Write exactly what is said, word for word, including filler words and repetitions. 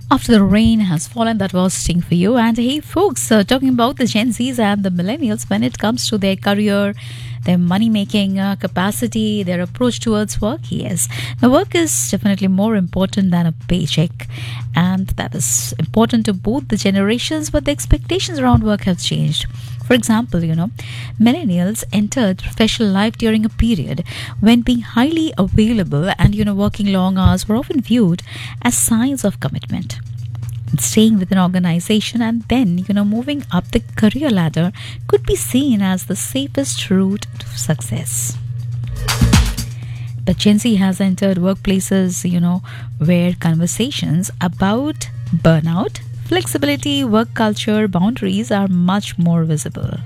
After the rain has fallen, that was Sting for you. And hey, folks, uh, talking about the Gen Zs and the millennials when it comes to their career, their money making uh, capacity, their approach towards work, yes. The work is definitely more important than a paycheck. And that is important to both the generations, but the expectations around work have changed. For example, you know, millennials entered professional life during a period when being highly available and, you know, working long hours were often viewed as signs of commitment. Staying with an organization and then, you know, moving up the career ladder could be seen as the safest route to success. But Gen Z has entered workplaces, you know, where conversations about burnout, flexibility, work culture, boundaries are much more visible.